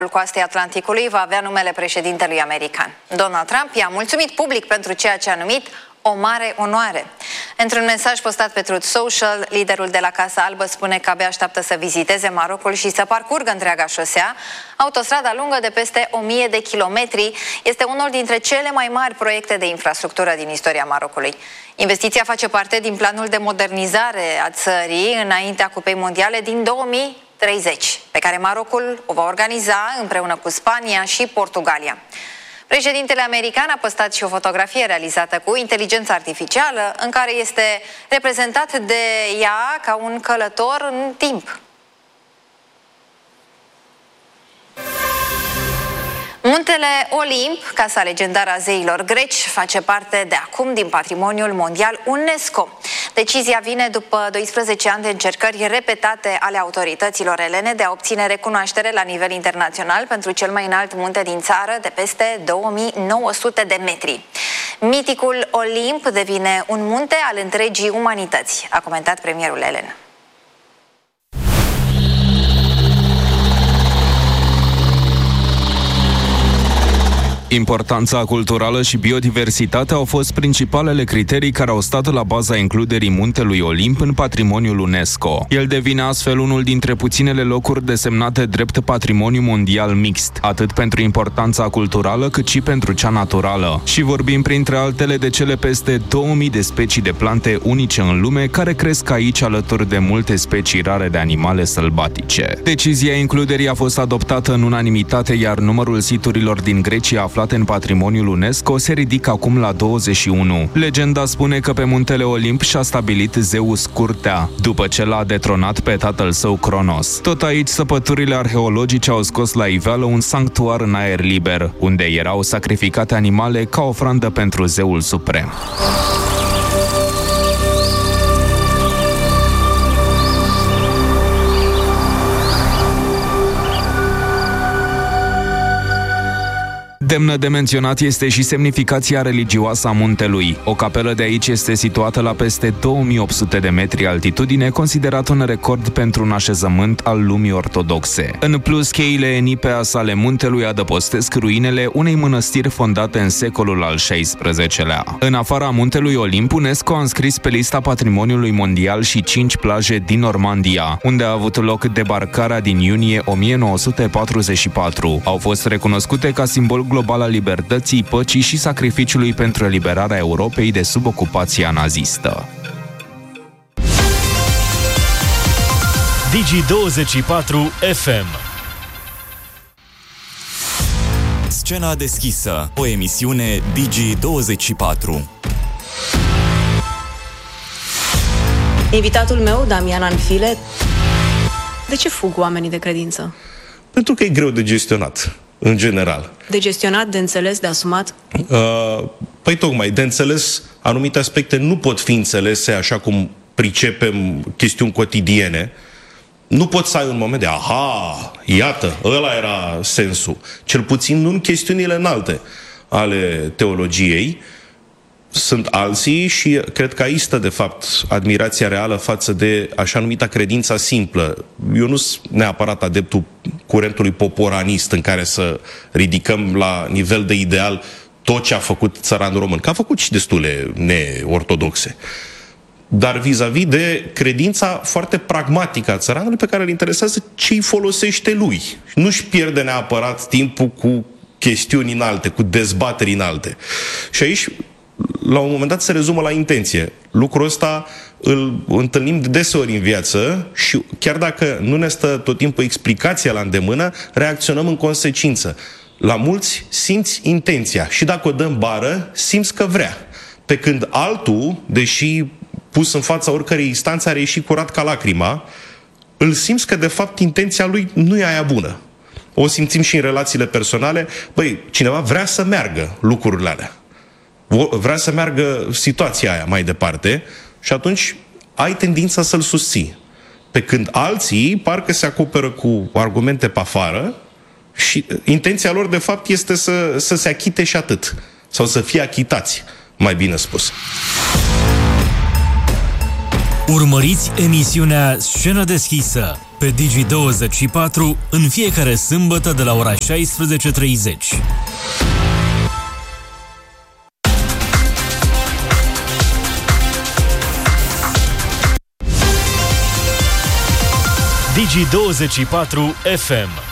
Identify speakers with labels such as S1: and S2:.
S1: coastei Atlanticului va avea numele președintelui american. Donald Trump i-a mulțumit public pentru ceea ce a numit o mare onoare. Într-un mesaj postat pe Truth Social, liderul de la Casa Albă spune că abia așteaptă să viziteze Marocul și să parcurgă întreaga șosea. Autostrada lungă de peste 1000 de kilometri este unul dintre cele mai mari proiecte de infrastructură din istoria Marocului. Investiția face parte din planul de modernizare a țării înaintea Cupei Mondiale din 2030, pe care Marocul o va organiza împreună cu Spania și Portugalia. Președintele american a postat și o fotografie realizată cu inteligență artificială în care este reprezentat de ea ca un călător în timp. Muntele Olimp, casa legendară a zeilor greci, face parte de acum din patrimoniul mondial UNESCO. Decizia vine după 12 ani de încercări repetate ale autorităților elene de a obține recunoaștere la nivel internațional pentru cel mai înalt munte din țară de peste 2900 de metri. Miticul Olimp devine un munte al întregii umanități, a comentat premierul elen.
S2: Importanța culturală și biodiversitatea au fost principalele criterii care au stat la baza includerii muntelui Olimp în patrimoniul UNESCO. El devine astfel unul dintre puținele locuri desemnate drept patrimoniu mondial mixt, atât pentru importanța culturală cât și pentru cea naturală. Și vorbim printre altele de cele peste 2000 de specii de plante unice în lume care cresc aici alături de multe specii rare de animale sălbatice. Decizia includerii a fost adoptată în unanimitate, iar numărul siturilor din Grecia aflate în patrimoniul UNESCO se ridică acum la 21. Legenda spune că pe muntele Olimp și-a stabilit Zeus curtea, după ce l-a detronat pe tatăl său Cronos. Tot aici săpăturile arheologice au scos la iveală un sanctuar în aer liber, unde erau sacrificate animale ca ofrandă pentru Zeul suprem. Demnă de menționat este și semnificația religioasă a muntelui. O capelă de aici este situată la peste 2800 de metri altitudine, considerat un record pentru un așezământ al lumii ortodoxe. În plus, cheile Enipeas ale muntelui adăpostesc ruinele unei mănăstiri fondate în secolul al XVI-lea. În afara muntelui Olimp, UNESCO a înscris pe lista patrimoniului mondial și 5 plaje din Normandia, unde a avut loc debarcarea din iunie 1944. Au fost recunoscute ca simbol global al libertății, păcii și sacrificiului pentru eliberarea Europei de sub ocupația nazistă.
S3: Digi24 FM.
S4: Scena deschisă, o emisiune Digi24.
S5: Invitatul meu, Damian Anfile. De ce fug oamenii de credință?
S6: Pentru că e greu de gestionat, în general.
S5: De gestionat, de înțeles, de asumat?
S6: Păi tocmai, de înțeles, anumite aspecte nu pot fi înțelese așa cum pricepem chestiuni cotidiene. Nu poți să ai un moment de aha, iată, ăla era sensul. Cel puțin nu în chestiunile înalte ale teologiei. Sunt alții și cred că aici stă, de fapt, admirația reală față de așa numita credința simplă. Eu nu sunt neapărat adeptul curentului poporanist în care să ridicăm la nivel de ideal tot ce a făcut țăranul român, că a făcut și destule neortodoxe. Dar vis-a-vis de credința foarte pragmatică a țăranului pe care îl interesează ce îi folosește lui. Nu-și pierde neapărat timpul cu chestiuni înalte, cu dezbateri înalte. Și aici, la un moment dat, se rezumă la intenție. Lucrul ăsta îl întâlnim de deseori în viață și chiar dacă nu ne stă tot timpul explicația la îndemână, reacționăm în consecință. La mulți simți intenția și dacă o dăm bară, simți că vrea. Pe când altul, deși pus în fața oricărei instanțe, are ieșit curat ca lacrima, îl simți că de fapt intenția lui nu e aia bună. O simțim și în relațiile personale. Băi, cineva vrea să meargă lucrurile alea. Vrea să meargă situația aia mai departe și atunci ai tendința să-l susții. Pe când alții parcă se acoperă cu argumente pe afară și intenția lor de fapt este să se achite și atât. Sau să fie achitați, mai bine spus.
S3: Urmăriți emisiunea Scenă deschisă pe Digi24 în fiecare sâmbătă de la ora 16:30. Digi24 FM.